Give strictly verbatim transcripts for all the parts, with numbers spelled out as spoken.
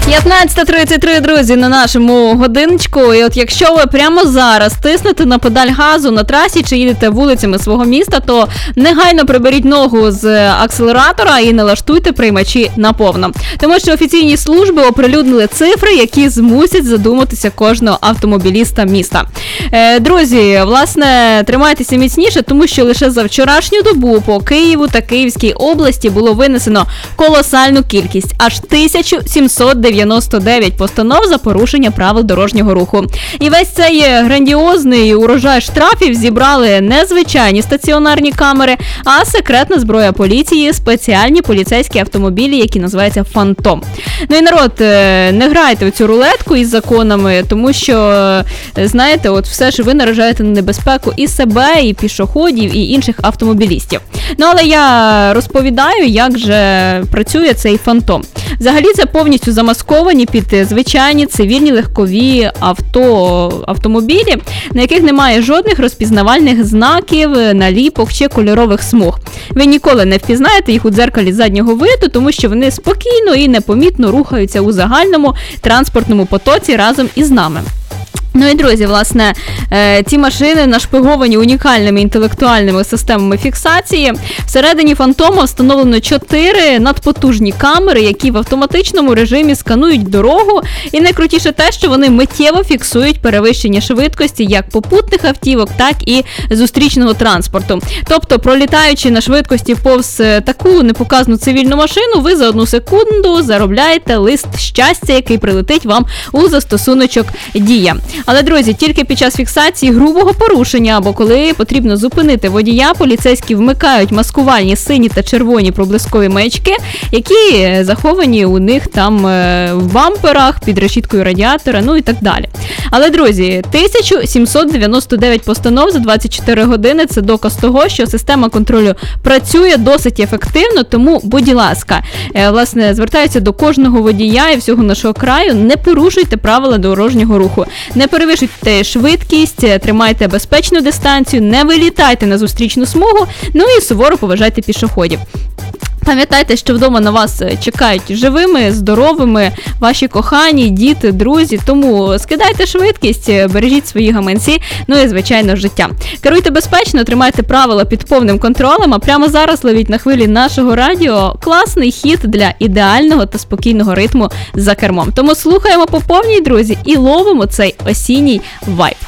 п'ятнадцята тридцять три, друзі, на нашому годиночку. І от якщо ви прямо зараз тиснете на педаль газу на трасі чи їдете вулицями свого міста, то негайно приберіть ногу з акселератора і налаштуйте приймачі наповно. Тому що офіційні служби оприлюднили цифри, які змусять задуматися кожного автомобіліста міста. Е, друзі, власне, тримайтеся міцніше, тому що лише за вчорашню добу по Києву та Київській області було винесено колосальну кількість – аж тисяча сімсот дев'яносто дев'ять постанов за порушення правил дорожнього руху. І весь цей грандіозний урожай штрафів зібрали не звичайні стаціонарні камери, а секретна зброя поліції – спеціальні поліцейські автомобілі, які називаються «Фантом». Ну і народ, не грайте в цю рулетку із законами, тому що, знаєте, от все ж ви наражаєте на небезпеку і себе, і пішоходів, і інших автомобілістів. Ну але я розповідаю, як же працює цей «Фантом». Взагалі це повністю замасковані під звичайні цивільні легкові авто, автомобілі, на яких немає жодних розпізнавальних знаків, наліпок чи кольорових смуг. Ви ніколи не впізнаєте їх у дзеркалі заднього виду, тому що вони спокійно і непомітно рухаються у загальному транспортному потоці разом із нами. Ну і, друзі, власне, ці машини нашпиговані унікальними інтелектуальними системами фіксації. Всередині «Фантома» встановлено чотири надпотужні камери, які в автоматичному режимі сканують дорогу. І найкрутіше те, що вони миттєво фіксують перевищення швидкості як попутних автівок, так і зустрічного транспорту. Тобто, пролітаючи на швидкості повз таку непоказну цивільну машину, ви за одну секунду заробляєте лист щастя, який прилетить вам у застосуночок «Дія». Але, друзі, тільки під час фіксації грубого порушення або коли потрібно зупинити водія, поліцейські вмикають маскувальні сині та червоні проблискові маячки, які заховані у них там в бамперах, під решіткою радіатора, ну і так далі. Але, друзі, тисяча сімсот дев'яносто дев'ять постанов за двадцять чотири години – це доказ того, що система контролю працює досить ефективно, тому, будь ласка, власне, звертаюся до кожного водія і всього нашого краю, не порушуйте правила дорожнього руху. Не перевищуйте швидкість, тримайте безпечну дистанцію, не вилітайте на зустрічну смугу, ну і суворо поважайте пішоходів. Пам'ятайте, що вдома на вас чекають живими, здоровими ваші кохані, діти, друзі, тому скидайте швидкість, бережіть свої гаманці, ну і, звичайно, життя. Керуйте безпечно, тримайте правила під повним контролем, а прямо зараз ловіть на хвилі нашого радіо класний хіт для ідеального та спокійного ритму за кермом. Тому слухаємо по повній, друзі, і ловимо цей осінній вайб.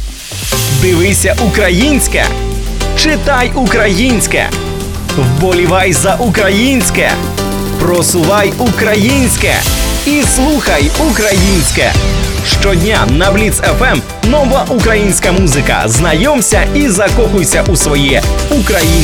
Дивися українське, читай українське. Вболівай за українське, просувай українське і слухай українське. Щодня на Бліц еф ем нова українська музика. Знайомся і закохуйся у своє українське.